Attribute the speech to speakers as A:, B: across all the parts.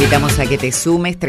A: invitamos a que te sumes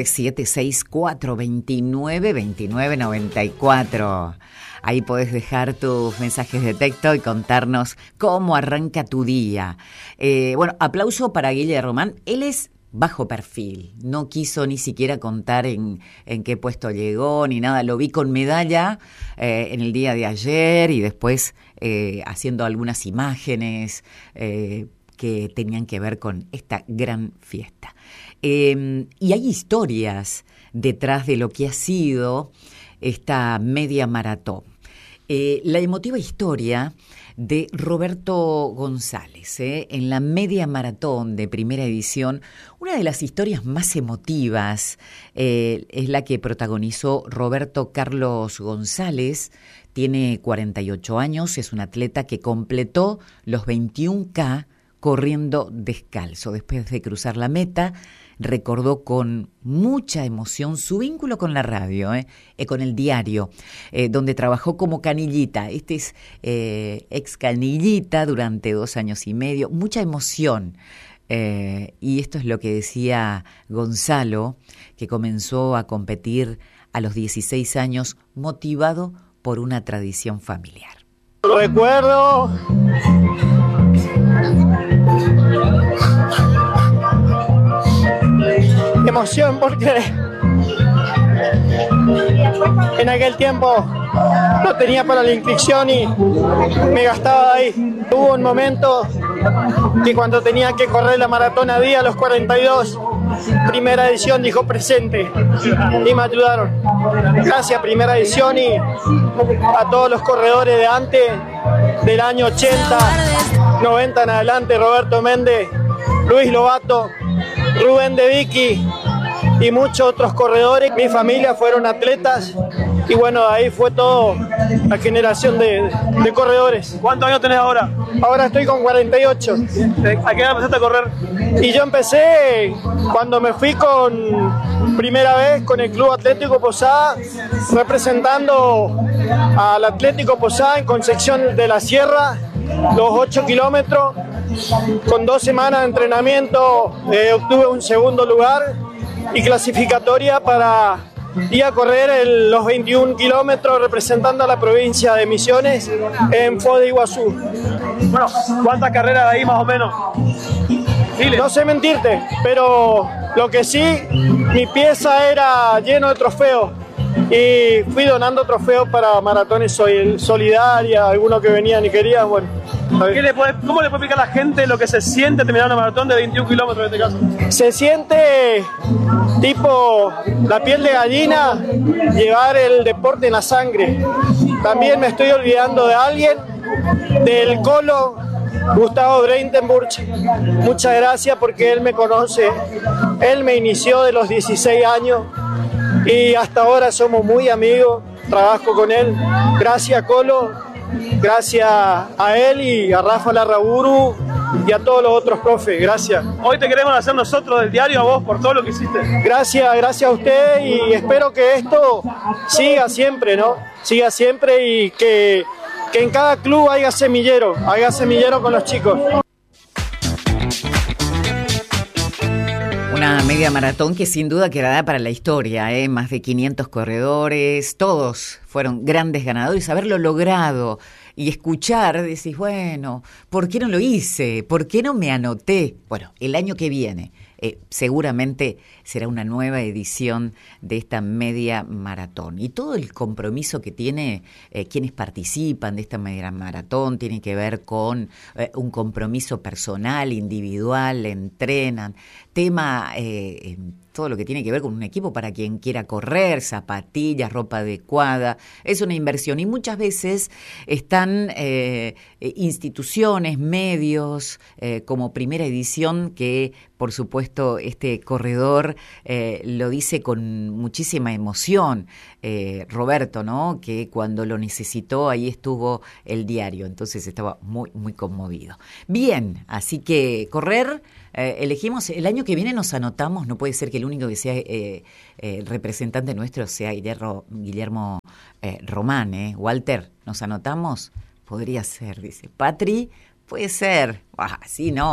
A: 3764292994. Ahí podés dejar tus mensajes de texto y contarnos cómo arranca tu día. Bueno, aplauso para Guille Román. Él es bajo perfil. No quiso ni siquiera contar en qué puesto llegó ni nada. Lo vi con medalla en el día de ayer y después haciendo algunas imágenes que tenían que ver con esta gran fiesta. Y hay historias detrás de lo que ha sido esta media maratón. La emotiva historia de Roberto González, en la media maratón de primera edición, una de las historias más emotivas es la que protagonizó Roberto Carlos González. Tiene 48 años, es un atleta que completó los 21K corriendo descalzo. Después de cruzar la meta, recordó con mucha emoción su vínculo con la radio, con el diario, donde trabajó como canillita. Este es ex canillita durante 2 años y medio. Mucha emoción. Y esto es lo que decía Gonzalo, que comenzó a competir a los 16 años, motivado por una tradición familiar.
B: Lo recuerdo. Emoción porque en aquel tiempo no tenía para la inscripción y me gastaba ahí. Hubo un momento que cuando tenía que correr la maratón a día a los 42, primera edición dijo presente y me ayudaron. Gracias primera edición y a todos los corredores de antes, del año 80, 90 en adelante, Roberto Méndez, Luis Lobato, Rubén de Vicky y muchos otros corredores. Mi familia fueron atletas y bueno, ahí fue todo la generación de corredores.
C: ¿Cuántos años tenés ahora?
B: Ahora estoy con 48.
C: ¿A qué edad empezaste a correr?
B: Y yo empecé cuando me fui con primera vez con el Club Atlético Posada, representando al Atlético Posada en Concepción de la Sierra, los 8 kilómetros. Con 2 semanas de entrenamiento obtuve un segundo lugar y clasificatoria para ir a correr los 21 kilómetros representando a la provincia de Misiones en Foz de Iguazú.
C: Bueno, ¿cuántas carreras ahí más o menos?
B: No sé mentirte, pero lo que sí, mi pieza era lleno de trofeos y fui donando trofeos para maratones solidarias, algunos que venían y querían, bueno.
C: ¿Cómo le puede explicar a la gente lo que se siente terminar una maratón de 21 kilómetros en este caso?
B: Se siente tipo la piel de gallina, llevar el deporte en la sangre. También me estoy olvidando de alguien, del Colo, Gustavo Breitenburg. Muchas gracias porque él me conoce. Él me inició de los 16 años y hasta ahora somos muy amigos. Trabajo con él. Gracias, Colo. Gracias a él y a Rafa Larraburu y a todos los otros profes. Gracias.
C: Hoy te queremos hacer nosotros del diario a vos por todo lo que hiciste.
B: Gracias a usted y espero que esto siga siempre, ¿no? Siga siempre y que en cada club haya semillero con los chicos.
A: Una media maratón que sin duda quedará para la historia, más de 500 corredores, todos fueron grandes ganadores. Haberlo logrado y escuchar, decís, bueno, ¿por qué no lo hice? ¿Por qué no me anoté? Bueno, el año que viene seguramente será una nueva edición de esta media maratón. Y todo el compromiso que tiene quienes participan de esta media maratón tiene que ver con un compromiso personal, individual, entrenan, tema, todo lo que tiene que ver con un equipo para quien quiera correr, zapatillas, ropa adecuada, es una inversión y muchas veces están instituciones, medios, como Primera Edición, que por supuesto este corredor lo dice con muchísima emoción, Roberto, ¿no? Que cuando lo necesitó ahí estuvo el diario, entonces estaba muy, muy conmovido. Bien, así que correr, elegimos, el año que viene nos anotamos, no puede ser que el único que sea representante nuestro sea Guillermo Román, Walter, ¿nos anotamos? Podría ser, dice Patri, puede ser, sí, no.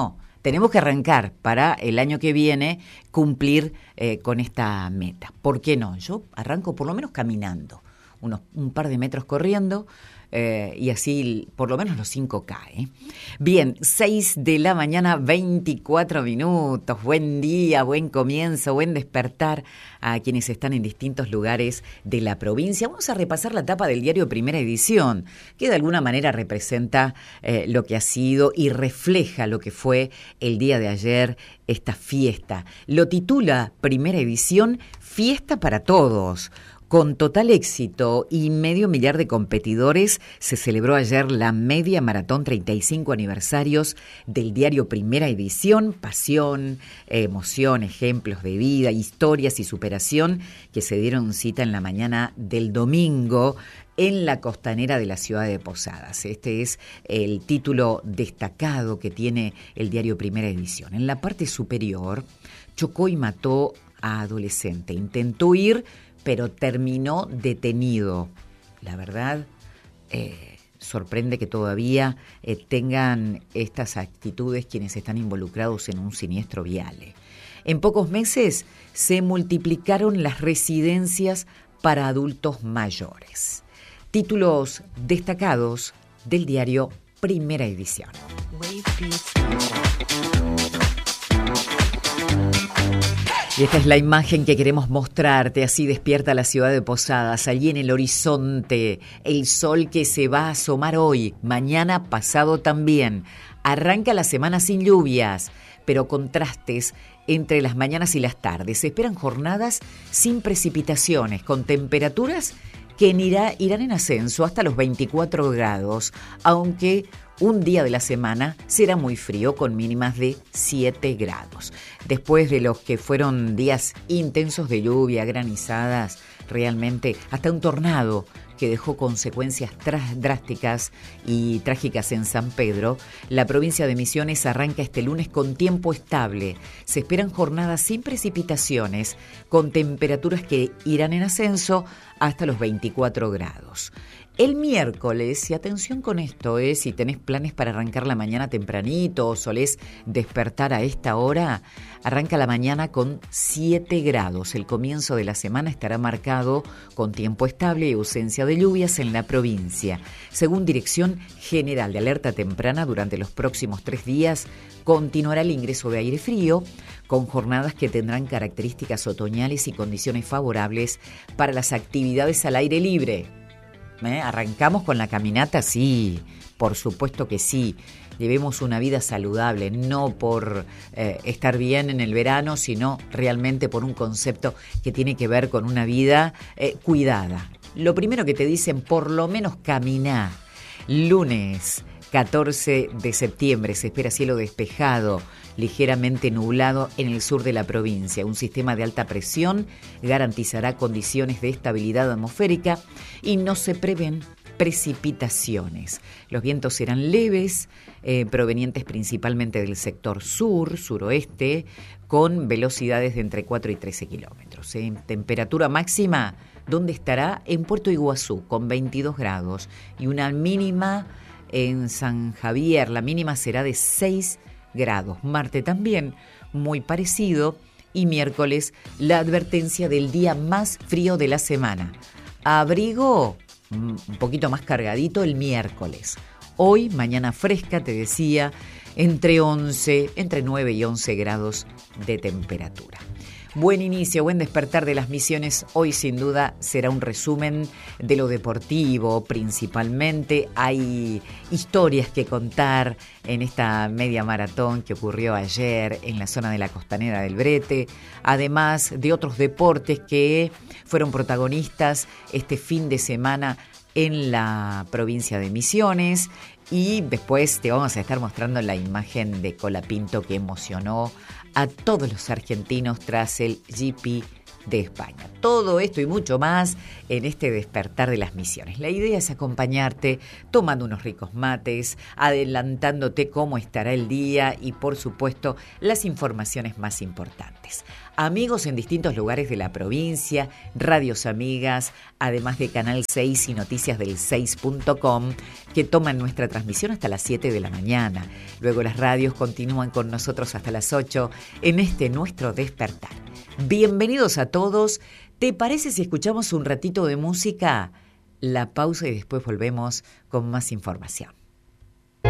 A: tenemos que arrancar para el año que viene cumplir con esta meta. ¿Por qué no? Yo arranco por lo menos caminando, un par de metros corriendo, y así por lo menos los 5K. Bien, 6 de la mañana, 24 minutos. Buen día, buen comienzo, buen despertar a quienes están en distintos lugares de la provincia. Vamos a repasar la tapa del diario Primera Edición, que de alguna manera representa lo que ha sido y refleja lo que fue el día de ayer, esta fiesta. Lo titula Primera Edición, Fiesta para Todos. Con total éxito y 500.000 de competidores, se celebró ayer la media maratón 35 aniversarios del diario Primera Edición. Pasión, emoción, ejemplos de vida, historias y superación que se dieron cita en la mañana del domingo en la costanera de la ciudad de Posadas. Este es el título destacado que tiene el diario Primera Edición. En la parte superior, chocó y mató a adolescente. Intentó huir, pero terminó detenido. La verdad, sorprende que todavía tengan estas actitudes quienes están involucrados en un siniestro vial. En pocos meses se multiplicaron las residencias para adultos mayores. Títulos destacados del diario Primera Edición. Y esta es la imagen que queremos mostrarte. Así despierta la ciudad de Posadas. Allí en el horizonte, el sol que se va a asomar hoy, mañana, pasado también. Arranca la semana sin lluvias, pero contrastes entre las mañanas y las tardes. Se esperan jornadas sin precipitaciones, con temperaturas que irán en ascenso hasta los 24 grados, aunque un día de la semana será muy frío, con mínimas de 7 grados. Después de los que fueron días intensos de lluvia, granizadas, realmente hasta un tornado que dejó consecuencias drásticas y trágicas en San Pedro, la provincia de Misiones arranca este lunes con tiempo estable. Se esperan jornadas sin precipitaciones, con temperaturas que irán en ascenso hasta los 24 grados. El miércoles, y atención con esto, si tenés planes para arrancar la mañana tempranito o solés despertar a esta hora, arranca la mañana con 7 grados. El comienzo de la semana estará marcado con tiempo estable y ausencia de lluvias en la provincia. Según Dirección General de Alerta Temprana, durante los próximos 3 días continuará el ingreso de aire frío, con jornadas que tendrán características otoñales y condiciones favorables para las actividades al aire libre. ¿Arrancamos con la caminata? Sí, por supuesto que sí. Llevemos una vida saludable, no por estar bien en el verano, sino realmente por un concepto que tiene que ver con una vida cuidada. Lo primero que te dicen, por lo menos caminá. Lunes 14 de septiembre se espera cielo despejado, ligeramente nublado en el sur de la provincia. Un sistema de alta presión garantizará condiciones de estabilidad atmosférica y no se prevén precipitaciones. Los vientos serán leves, provenientes principalmente del sector sur, suroeste, con velocidades de entre 4 y 13 kilómetros. Temperatura máxima, ¿dónde estará? En Puerto Iguazú, con 22 grados, y una mínima en San Javier. La mínima será de 6 grados. Martes también muy parecido, y miércoles la advertencia del día más frío de la semana. Abrigo un poquito más cargadito el miércoles. Hoy, mañana fresca, te decía, entre 9 y 11 grados de temperatura. Buen inicio, buen despertar de las Misiones. Hoy sin duda será un resumen de lo deportivo principalmente. Hay historias que contar en esta media maratón que ocurrió ayer en la zona de la costanera del Brete, además de otros deportes que fueron protagonistas este fin de semana en la provincia de Misiones. Y después te vamos a estar mostrando la imagen de Colapinto que emocionó a todos los argentinos tras el GP de España. Todo esto y mucho más en este despertar de las misiones. La idea es acompañarte tomando unos ricos mates, adelantándote cómo estará el día y, por supuesto, las informaciones más importantes. Amigos en distintos lugares de la provincia, radios amigas, además de Canal 6 y Noticias del 6.com, que toman nuestra transmisión hasta las 7 de la mañana. Luego las radios continúan con nosotros hasta las 8 en este nuestro despertar. Bienvenidos a todos. ¿Te parece si escuchamos un ratito de música? La pausa y después volvemos con más información.